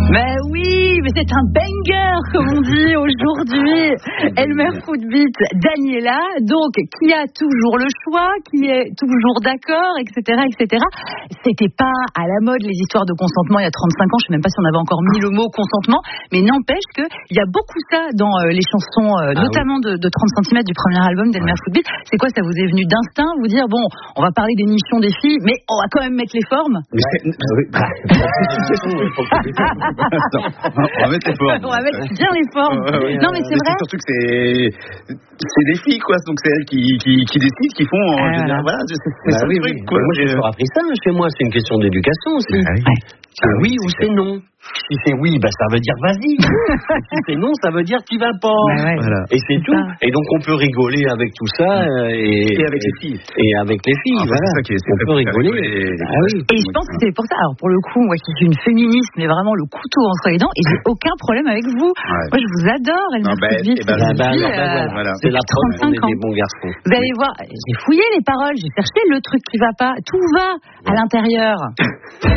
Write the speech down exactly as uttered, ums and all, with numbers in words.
Mais oui, mais c'est un banger, comme on dit aujourd'hui. Elmer Footbeat, Daniela, donc, qui a toujours le choix, qui est toujours d'accord, et cetera, et cetera. C'était pas à la mode, les histoires de consentement, il y a trente-cinq ans. Je sais même pas si on avait encore mis le mot consentement, mais n'empêche qu'il y a beaucoup ça dans euh, les chansons, euh, ah, notamment oui. de, de trente centimètres du premier album d'Elmer ouais. Footbeat. C'est quoi, ça vous est venu d'instinct, vous dire, bon, on va parler des nichons des filles, mais on va quand même mettre les formes? Mais c'est... Oui, bah, on va mettre les formes. On va mettre bien les formes. Ouais, ouais, non, mais c'est mais vrai. C'est surtout que c'est, c'est des filles, quoi. Donc c'est elles qui, qui, qui décident, qui font. En euh, général, voilà, c'est, c'est bah, ça oui, le truc, oui. quoi. Moi, j'ai toujours appris ça chez moi. C'est une question d'éducation aussi. Ah, oui, c'est ah, oui, oui ou c'est non. Si c'est oui, bah ça veut dire vas-y. Si c'est non, ça veut dire tu vas pas. Bah ouais, voilà. Et c'est, c'est tout. Ça. Et donc on peut rigoler avec tout ça et, et avec les filles. Et avec les filles, ah, voilà. C'est ça qui est, c'est on peut rigoler. rigoler. Ah, oui. Et je pense que c'est pour ça. Alors pour le coup, moi qui suis une féministe, mais vraiment le couteau entre les dents, et j'ai aucun problème avec vous. Ouais. Moi je vous adore, Elmer Footbeat. Ben, ben, ben, ben, voilà. C'est la preuve qu'on est des bons garçons. Vous allez voir, j'ai fouillé les paroles, j'ai cherché le truc qui va pas. Tout va à l'intérieur.